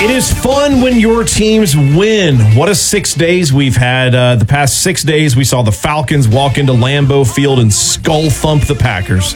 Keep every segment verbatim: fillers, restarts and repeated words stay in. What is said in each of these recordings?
It is fun when your teams win. What a six days we've had. Uh, the past six days, we saw the Falcons walk into Lambeau Field and skull thump the Packers.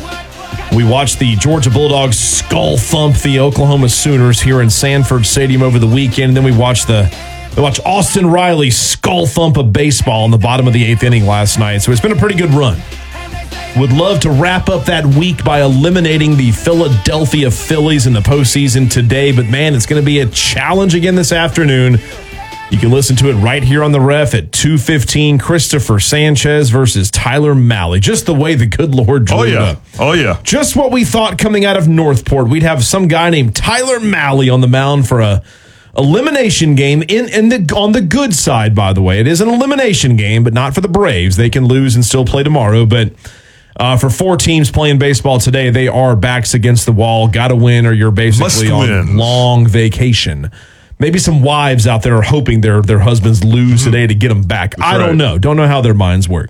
We watched the Georgia Bulldogs skull thump the Oklahoma Sooners here in Sanford Stadium over the weekend. And then we watched the we watched Austin Riley skull thump a baseball in the bottom of the eighth inning last night. So it's been a pretty good run. Would love to wrap up that week by eliminating the Philadelphia Phillies in the postseason today, but man, it's going to be a challenge again this afternoon. You can listen to it right here on the Ref at two fifteen. Christopher Sanchez versus Tyler Mahle. Just the way the good Lord drew oh, yeah. it up. Oh, yeah. Just what we thought coming out of Northport. We'd have some guy named Tyler Mahle on the mound for a elimination game in, in the on the good side, by the way. It is an elimination game, but not for the Braves. They can lose and still play tomorrow, but Uh, for four teams playing baseball today, they are backs against the wall. Got to win or you're basically on wins. long vacation. Maybe some wives out there are hoping their, their husbands lose mm-hmm. today to get them back. That's I don't right. know. Don't know how their minds work.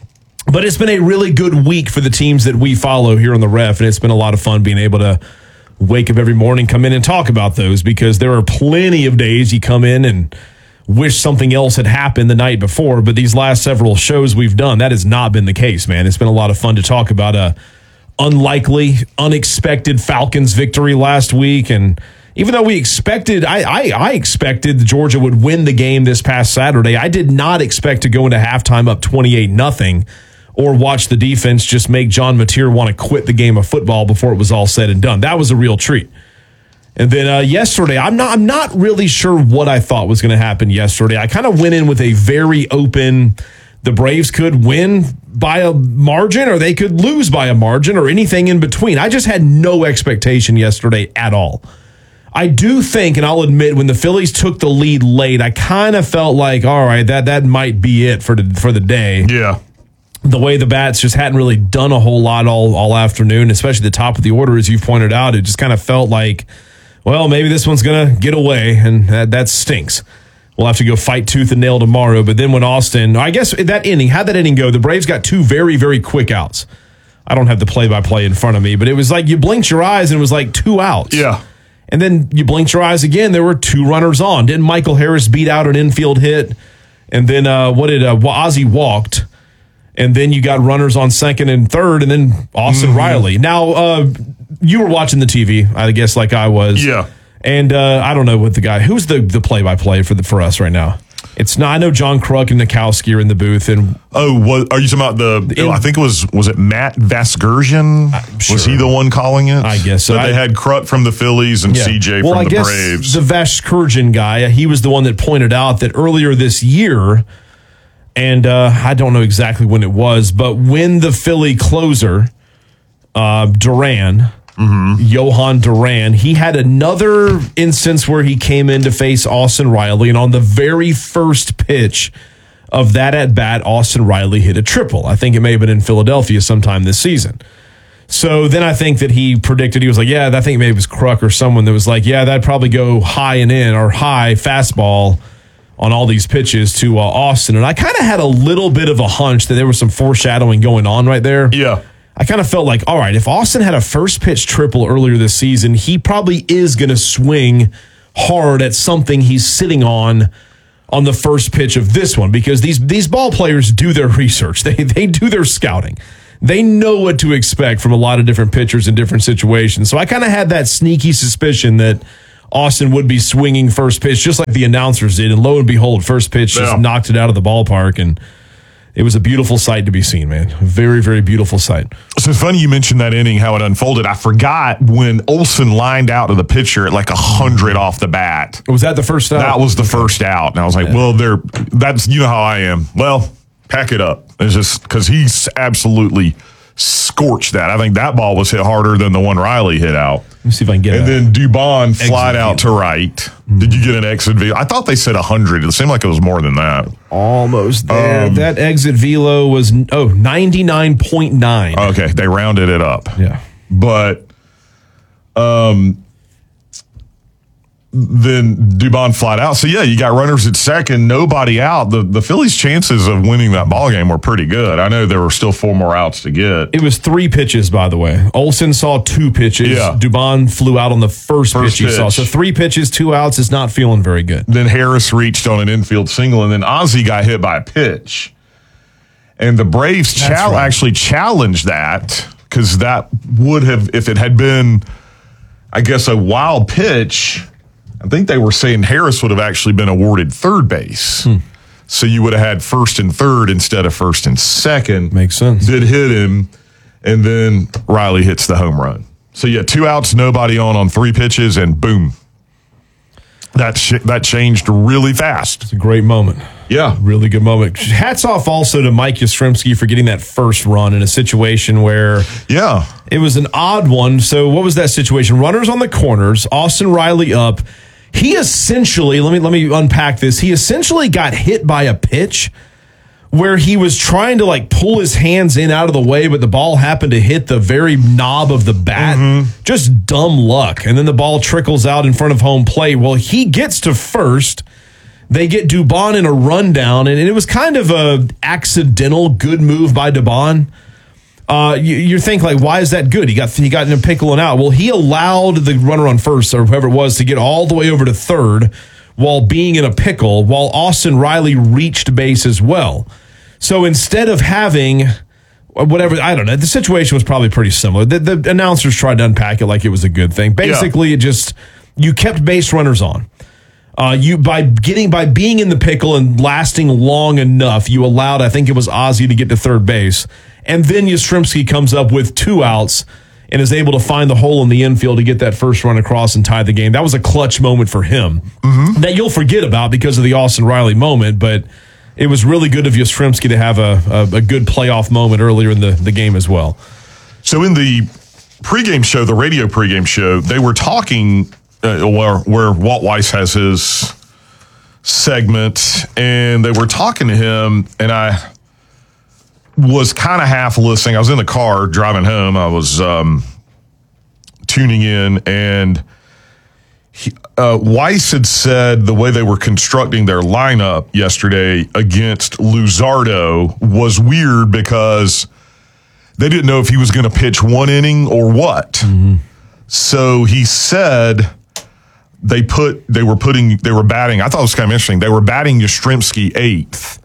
But it's been a really good week for the teams that we follow here on the Ref, and it's been a lot of fun being able to wake up every morning, come in and talk about those, because there are plenty of days you come in and wish something else had happened the night before, but these last several shows we've done, that has not been the case, man. It's been a lot of fun to talk about a unlikely, unexpected Falcons victory last week, and even though we expected, I, I, I expected Georgia would win the game this past Saturday, I did not expect to go into halftime up twenty-eight nothing or watch the defense just make John Mateer want to quit the game of football before it was all said and done. That was a real treat. And then uh, yesterday, I'm not I'm not really sure what I thought was going to happen yesterday. I kind of went in with a very open, the Braves could win by a margin or they could lose by a margin or anything in between. I just had no expectation yesterday at all. I do think, and I'll admit, when the Phillies took the lead late, I kind of felt like, all right, that that might be it for the, for the day. Yeah. The way the bats just hadn't really done a whole lot all, all afternoon, especially the top of the order, as you pointed out. It just kind of felt like, well, maybe this one's going to get away, and that, that stinks. We'll have to go fight tooth and nail tomorrow. But then when Austin, I guess that inning, how'd that inning go? The Braves got two very, very quick outs. I don't have the play-by-play in front of me, but it was like you blinked your eyes and it was like two outs. Yeah. And then you blinked your eyes again, there were two runners on. Didn't Michael Harris beat out an infield hit? And then uh, what did uh, Ozzie walked? And then you got runners on second and third, and then Austin mm-hmm. Riley. Now, uh, you were watching the T V, I guess, like I was. Yeah. And uh, I don't know what the guy, who's the, the play-by-play for the for us right now? It's not, I know John Kruk and Nikowski are in the booth. And oh, what, are you talking about the, in, I think it was, was it Matt Vasgersian? Sure. Was he the one calling it? I guess so. But they I, had Kruk from the Phillies and yeah. C J well, from I the guess Braves. The Vasgersian guy, he was the one that pointed out that earlier this year, and uh, I don't know exactly when it was, but when the Philly closer, uh, Duran, mm-hmm. Johan Duran, he had another instance where he came in to face Austin Riley, and on the very first pitch of that at-bat, Austin Riley hit a triple. I think it may have been in Philadelphia sometime this season. So then I think that he predicted, he was like, yeah, I think maybe it was Kruk or someone that was like, yeah, that'd probably go high and in, or high fastball on all these pitches to uh, Austin. And I kind of had a little bit of a hunch that there was some foreshadowing going on right there. Yeah. I kind of felt like, all right, if Austin had a first pitch triple earlier this season, he probably is going to swing hard at something he's sitting on on the first pitch of this one, because these these ball players do their research. They they do their scouting. They know what to expect from a lot of different pitchers in different situations. So I kind of had that sneaky suspicion that Austin would be swinging first pitch, just like the announcers did. And lo and behold, first pitch just yeah. knocked it out of the ballpark. And it was a beautiful sight to be seen, man. A very, very beautiful sight. So it's funny you mentioned that inning, how it unfolded. I forgot when Olsen lined out to the pitcher at like one hundred off the bat. Was that the first out? That was the first out. And I was like, yeah. well, they're, that's, you know how I am. Well, pack it up. It's just because he's absolutely scorched that. I think that ball was hit harder than the one Riley hit out. Let me see if I can get it. And then Dubon flied out to right. Mm-hmm. Did you get an exit velo? I thought they said one hundred. It seemed like it was more than that. Almost there. Um, that exit velo was, oh, ninety-nine point nine. Okay, they rounded it up. Yeah. But um, then Dubon flat out. So, yeah, you got runners at second, nobody out. The the Phillies' chances of winning that ball game were pretty good. I know there were still four more outs to get. It was three pitches, by the way. Olsen saw two pitches. Yeah. Dubon flew out on the first, First pitch he saw. pitch. So three pitches, two outs is not feeling very good. Then Harris reached on an infield single, and then Ozzie got hit by a pitch. And the Braves chal- right. actually challenged that because that would have, if it had been, I guess, a wild pitch, I think they were saying Harris would have actually been awarded third base. Hmm. So you would have had first and third instead of first and second. Makes sense. Did hit him, and then Riley hits the home run. So, yeah, two outs, nobody on on three pitches, and boom. That sh- that changed really fast. It's a great moment. Yeah. Really good moment. Hats off also to Mike Yastrzemski for getting that first run in a situation where Yeah. it was an odd one. So what was that situation? Runners on the corners, Austin Riley up. He essentially, let me let me unpack this. He essentially got hit by a pitch where he was trying to like pull his hands in out of the way, but the ball happened to hit the very knob of the bat. Mm-hmm. Just dumb luck. And then the ball trickles out in front of home plate. Well, he gets to first. They get Dubon in a rundown, and it was kind of a accidental good move by Dubon. Uh, you, you think like, why is that good? He got he got in a pickle and out. Well, he allowed the runner on first or whoever it was to get all the way over to third while being in a pickle, while Austin Riley reached base as well. So instead of having whatever, I don't know, the situation was probably pretty similar. The, the announcers tried to unpack it like it was a good thing. Basically, yeah. It just you kept base runners on. Uh, you by getting by being in the pickle and lasting long enough, you allowed, I think it was Ozzie, to get to third base. And then Yastrzemski comes up with two outs and is able to find the hole in the infield to get that first run across and tie the game. That was a clutch moment for him mm-hmm. that you'll forget about because of the Austin Riley moment, but it was really good of Yastrzemski to have a, a, a good playoff moment earlier in the, the game as well. So in the pregame show, the radio pregame show, they were talking uh, where, where Walt Weiss has his segment, and they were talking to him, and I was kind of half listening. I was in the car driving home. I was um, tuning in, and he, uh, Weiss had said the way they were constructing their lineup yesterday against Luzardo was weird because they didn't know if he was going to pitch one inning or what. Mm-hmm. So he said they put they were putting they were batting. I thought it was kind of interesting. They were batting Yastrzemski eighth,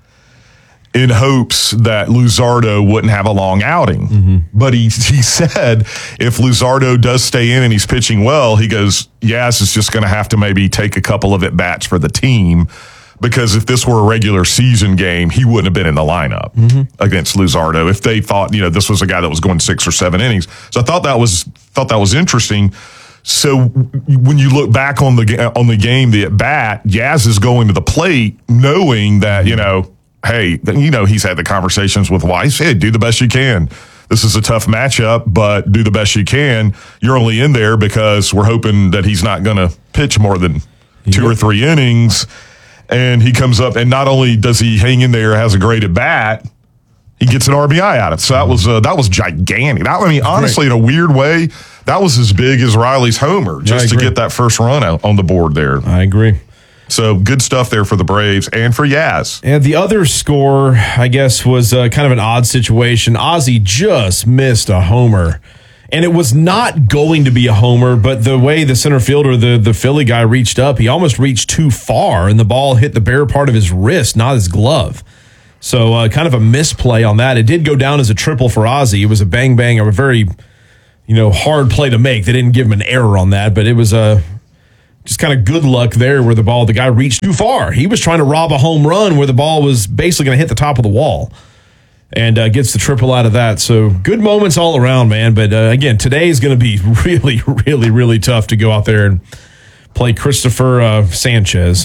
in hopes that Luzardo wouldn't have a long outing. Mm-hmm. But he he said if Luzardo does stay in and he's pitching well, he goes, Yaz is just going to have to maybe take a couple of at-bats for the team, because if this were a regular season game, he wouldn't have been in the lineup mm-hmm. against Luzardo if they thought, you know, this was a guy that was going six or seven innings. So I thought that was thought that was interesting. So when you look back on the on the game, the at-bat, Yaz is going to the plate knowing that, you know, hey, you know, he's had the conversations with Weiss. Hey, do the best you can. This is a tough matchup, but do the best you can. You're only in there because we're hoping that he's not going to pitch more than two yep. or three innings. And he comes up, and not only does he hang in there, has a great at bat, he gets an R B I out of it. So that was uh, that was gigantic. That, I mean, honestly, in a weird way, that was as big as Riley's homer just to get that first run out on the board there. I agree. So good stuff there for the Braves and for Yaz. And the other score, I guess, was uh, kind of an odd situation. Ozzie just missed a homer. And it was not going to be a homer, but the way the center fielder, the, the Philly guy, reached up, he almost reached too far, and the ball hit the bare part of his wrist, not his glove. So uh, kind of a misplay on that. It did go down as a triple for Ozzie. It was a bang-bang, a very you know hard play to make. They didn't give him an error on that, but it was a... just kind of good luck there where the ball, the guy reached too far. He was trying to rob a home run where the ball was basically going to hit the top of the wall, and uh, gets the triple out of that. So good moments all around, man. But uh, again, today is going to be really, really, really tough to go out there and play Christopher uh, Sanchez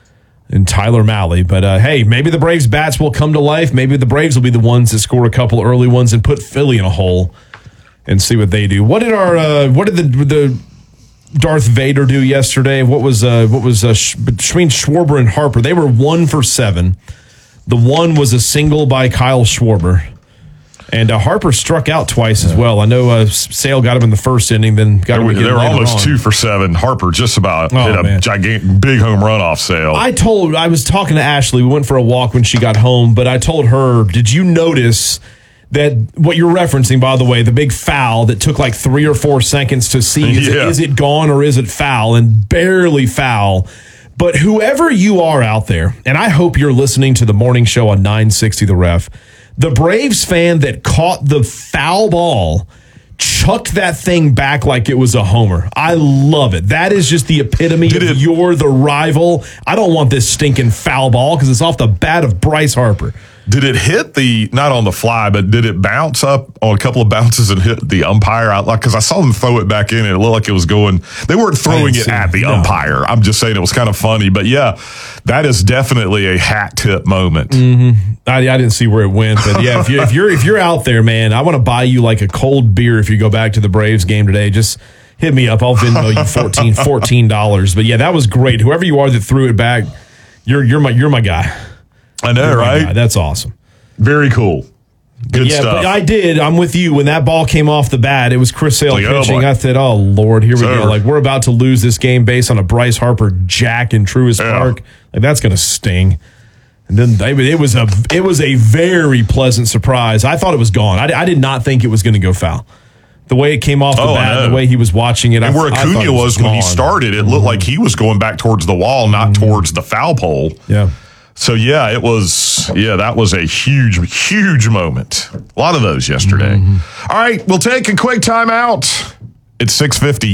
and Tyler Mahle. But uh, hey, maybe the Braves bats will come to life. Maybe the Braves will be the ones that score a couple early ones and put Philly in a hole and see what they do. What did our, uh, what did the, the, Darth Vader do yesterday? What was uh, what was uh, sh- between Schwarber and Harper? They were one for seven. The one was a single by Kyle Schwarber, And uh, Harper struck out twice yeah. as well. I know uh, Sale got him in the first inning, then got they him were, again They were almost on. two for seven. Harper just about oh, hit a man. gigantic, big home run off Sale. I told, I was talking to Ashley. We went for a walk when she got home, but I told her, did you notice that what you're referencing, by the way, the big foul that took like three or four seconds to see, is, yeah. it, is it gone or is it foul? And barely foul. But whoever you are out there, and I hope you're listening to the morning show on nine sixty The Ref, the Braves fan that caught the foul ball chucked that thing back like it was a homer. I love it. That is just the epitome Did of it, you're the rival. I don't want this stinking foul ball because it's off the bat of Bryce Harper. Did it hit the, not on the fly, but did it bounce up on a couple of bounces and hit the umpire out? Like, because I saw them throw it back in and it looked like it was going, they weren't throwing it at the no. umpire. I'm just saying it was kind of funny. But yeah, that is definitely a hat tip moment. Mm-hmm. I, I didn't see where it went. But yeah, if, you, if, you're, if you're out there, man, I want to buy you like a cold beer if you go back to the Braves game today. Just hit me up. I'll Venmo you fourteen dollars. fourteen dollars. But yeah, that was great. Whoever you are that threw it back, you're, you're, my, you're my guy. I know, right? That's awesome. Very cool. Good yeah, stuff. But I did. I'm with you. When that ball came off the bat, it was Chris Sale like, pitching. Oh I said, oh, Lord, here it's we go. over. Like, we're about to lose this game based on a Bryce Harper jack in Truist yeah. Park. Like, that's going to sting. And then they, it was a it was a very pleasant surprise. I thought it was gone. I, I did not think it was going to go foul. The way it came off the oh, bat, the way he was watching it. And I, where Acuna I was, was when he started, it looked mm-hmm. like he was going back towards the wall, not mm-hmm. towards the foul pole. Yeah. So, yeah, it was, yeah, that was a huge, huge moment. A lot of those yesterday. Mm-hmm. All right, we'll take a quick timeout. It's six fifty.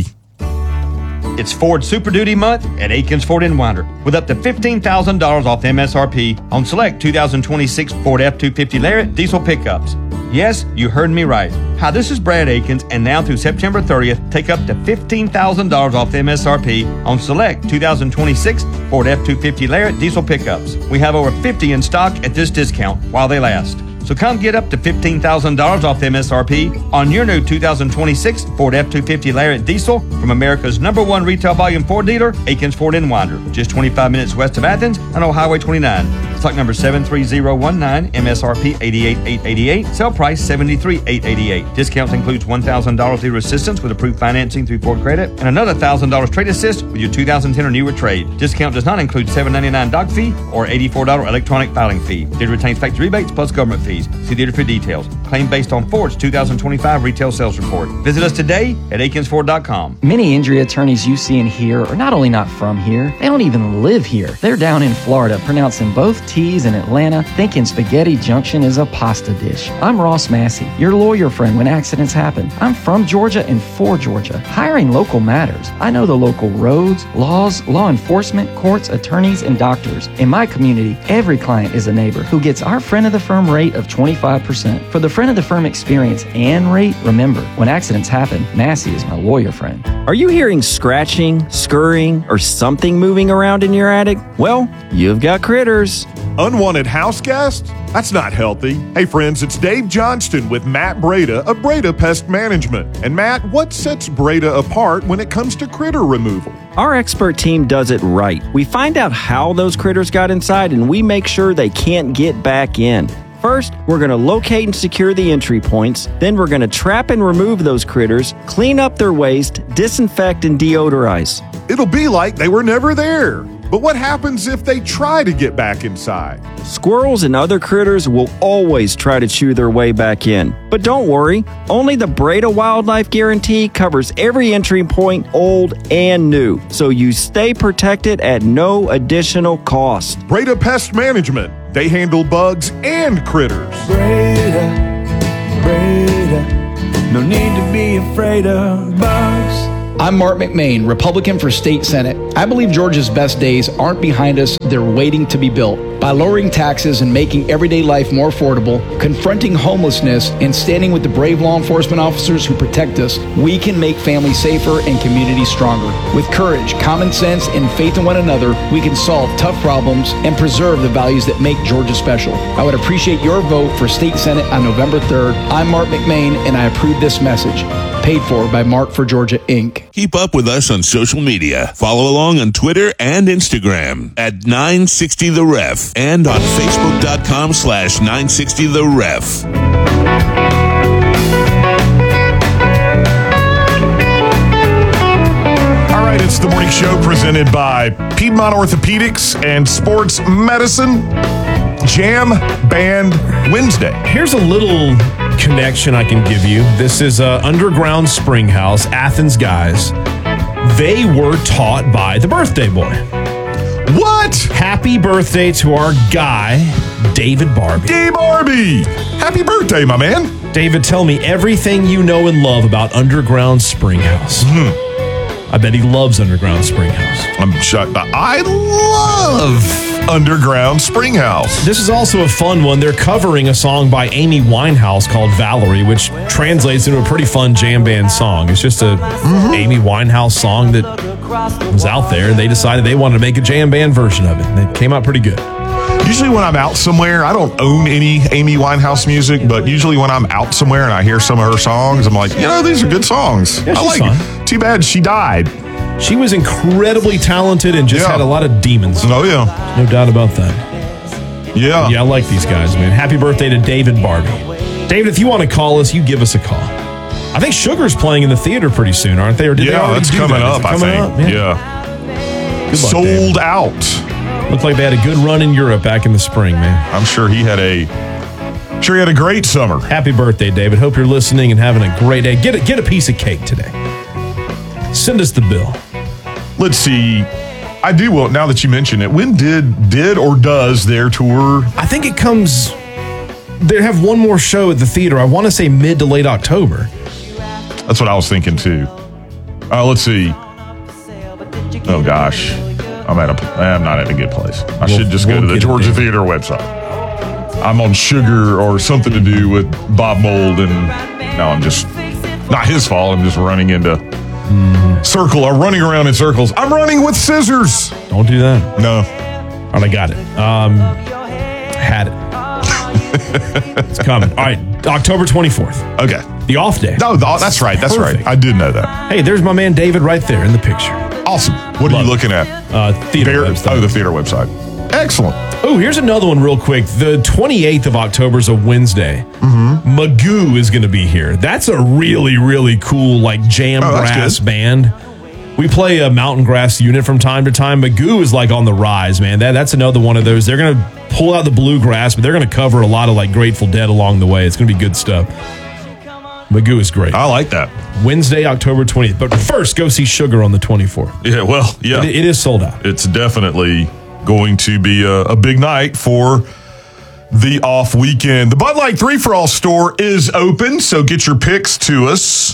It's Ford Super Duty Month at Aikens Ford in Winder with up to fifteen thousand dollars off M S R P on select two thousand twenty-six Ford F two fifty Lariat diesel pickups. Yes, you heard me right. Hi, this is Brad Aikens, and now through September thirtieth, take up to fifteen thousand dollars off M S R P on select two thousand twenty-six Ford F two fifty Lariat diesel pickups. We have over fifty in stock at this discount while they last. So come get up to fifteen thousand dollars off M S R P on your new two thousand twenty-six Ford F two fifty Lariat diesel from America's number one retail volume Ford dealer, Aikens Ford in Winder, just twenty-five minutes west of Athens and on Highway twenty-nine. Stock number seven three zero one nine, M S R P eighty-eight thousand eight hundred eighty-eight, sale price seventy-three thousand eight hundred eighty-eight. Discounts includes one thousand dollars dealer assistance with approved financing through Ford Credit and another one thousand dollars trade assist with your two thousand ten or newer trade. Discount does not include seven ninety-nine doc fee or eighty-four dollars electronic filing fee. Dealer retains factory rebates plus government fees. See dealer for details. Claim based on Ford's two thousand twenty-five retail sales report. Visit us today at Aikens Ford dot com. Many injury attorneys you see and hear are not only not from here, they don't even live here. They're down in Florida, pronouncing both T's in Atlanta, thinking Spaghetti Junction is a pasta dish. I'm Ross Massey, your lawyer friend when accidents happen. I'm from Georgia and for Georgia. Hiring local matters. I know the local roads, laws, law enforcement, courts, attorneys, and doctors. In my community, every client is a neighbor who gets our friend of the firm rate of twenty-five percent. For the friend of the firm experience and rate, remember, when accidents happen, Massey is my lawyer friend. Are you hearing scratching, scurrying, or something moving around in your attic? Well, you've got critters. Unwanted house guests? That's not healthy. Hey friends, it's Dave Johnston with Matt Breda of Breda Pest Management. And Matt, what sets Breda apart when it comes to critter removal? Our expert team does it right. We find out how those critters got inside and we make sure they can't get back in. First, we're going to locate and secure the entry points. Then we're going to trap and remove those critters, clean up their waste, disinfect and deodorize. It'll be like they were never there. But what happens if they try to get back inside? Squirrels and other critters will always try to chew their way back in. But don't worry, only the Breda Wildlife Guarantee covers every entry point, old and new, so you stay protected at no additional cost. Breda Pest Management. They handle bugs and critters. Breda, Breda, no need to be afraid of bugs. I'm Mark McMain, Republican for State Senate. I believe Georgia's best days aren't behind us, they're waiting to be built. By lowering taxes and making everyday life more affordable, confronting homelessness, and standing with the brave law enforcement officers who protect us, we can make families safer and communities stronger. With courage, common sense, and faith in one another, we can solve tough problems and preserve the values that make Georgia special. I would appreciate your vote for State Senate on November third. I'm Mark McMain, and I approve this message. Paid for by Mark for Georgia, Incorporated. Keep up with us on social media. Follow along on Twitter and Instagram at nine sixty The Ref and on Facebook dot com slash nine sixty The Ref. right, it's the morning show presented by Piedmont Orthopedics and Sports Medicine. Jam Band Wednesday. Here's a little connection I can give you. This is uh, Underground Springhouse, Athens guys. They were taught by the birthday boy. What? Happy birthday to our guy, David Barbie. D. Barbie. Happy birthday, my man. David, tell me everything you know and love about Underground Springhouse. Mm-hmm. I bet he loves Underground Springhouse. I'm shocked. I love Underground Springhouse. This is also a fun one. They're covering a song by Amy Winehouse called Valerie, which translates into a pretty fun jam band song. It's just a mm-hmm. Amy Winehouse song that was out there, and they decided they wanted to make a jam band version of it. And it came out pretty good. Usually when I'm out somewhere, I don't own any Amy Winehouse music, but usually when I'm out somewhere and I hear some of her songs, I'm like, you know, these are good songs. Yeah, I like fun. it. Too bad she died. She was incredibly talented and just yeah. had a lot of demons. Oh, yeah. No doubt about that. Yeah. Yeah, I like these guys, man. Happy birthday to David Barbie. David, if you want to call us, you give us a call. I think Sugar's playing in the theater pretty soon, aren't they? Or did yeah, they already that's do coming that? up, I coming think. Up? Yeah. yeah. Good luck, Sold David. out. Looked like they had a good run in Europe back in the spring, man. I'm sure he had a sure he had a great summer. Happy birthday, David. Hope you're listening and having a great day. Get a, get a piece of cake today. Send us the bill. Let's see. I do well now that you mention it. When did did or does their tour? I think it comes. They have one more show at the theater. I want to say mid to late October. That's what I was thinking too. Uh, let's see. Oh gosh, I'm at a. I'm not at a good place. I We'll- should just we'll go to the get it Georgia there. Theater website. I'm on Sugar or something to do with Bob Mould, and now I'm just not his fault. I'm just running into Mm-hmm. circle or running around in circles. I'm running with scissors. Don't do that. No. All right, I got it. Um, had it. It's coming. All right, October twenty-fourth. Okay. The off day. No, th- that's right. That's Perfect. right. I did know that. Hey, there's my man David right there in the picture. Awesome. What Love are you it. looking at? Uh, theater There- website. oh, the theater website. Excellent. Oh, here's another one real quick. The twenty-eighth of October is a Wednesday. Mm-hmm. Magoo is going to be here. That's a really, really cool, like, jam Oh, that's brass good. band. We play a mountain grass unit from time to time. Magoo is, like, on the rise, man. That That's another one of those. They're going to pull out the bluegrass, but they're going to cover a lot of, like, Grateful Dead along the way. It's going to be good stuff. Magoo is great. I like that. Wednesday, October twentieth. But first, go see Sugar on the twenty-fourth. Yeah, well, yeah. It, it is sold out. It's definitely going to be a, a big night for the off weekend. The Bud Light three for All store is open, so get your picks to us.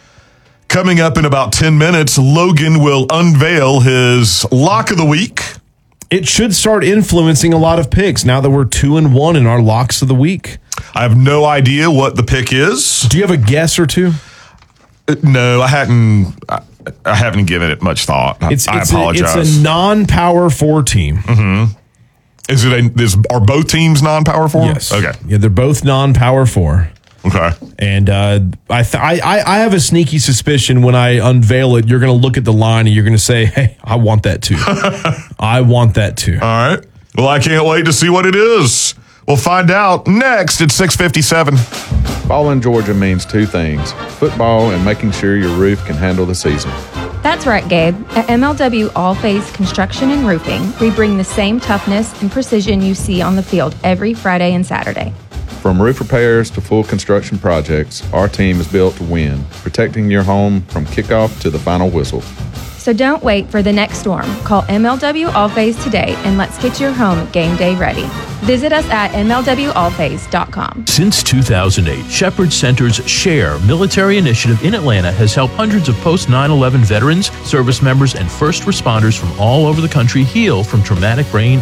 Coming up in about ten minutes, Logan will unveil his lock of the week. It should start influencing a lot of picks now that we're two and one in our locks of the week. I have no idea what the pick is. Do you have a guess or two? Uh, No, I hadn't. I, I haven't given it much thought. I, It's, I it's apologize. A, it's a non-power four team. Mm-hmm. Is it a? Is, are both teams non-power four? Yes. Okay. Yeah, they're both non-power four. Okay. And uh, I, th- I I I have a sneaky suspicion when I unveil it, you're going to look at the line and you're going to say, "Hey, I want that too. I want that too." All right. Well, I can't wait to see what it is. We'll find out next at six fifty-seven. Fall in Georgia means two things: football and making sure your roof can handle the season. That's right, Gabe. At M L W All Phase Construction and Roofing, we bring the same toughness and precision you see on the field every Friday and Saturday. From roof repairs to full construction projects, our team is built to win, protecting your home from kickoff to the final whistle. So don't wait for the next storm. Call M L W All Phase today and let's get your home game day ready. Visit us at M L W all phase dot com. Since two thousand eight, Shepherd Center's SHARE military initiative in Atlanta has helped hundreds of post nine eleven veterans, service members, and first responders from all over the country heal from traumatic brain